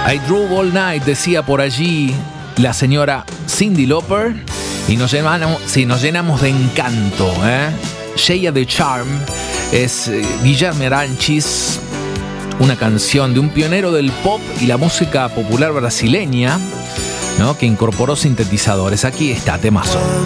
I drove all night, decía por allí la señora Cyndi Lauper. Y nos llenamos de encanto, ¿eh? Sheia the Charm es Guillermo Aranchis, una canción de un pionero del pop y la música popular brasileña, ¿no? Que incorporó sintetizadores. Aquí está, temazo.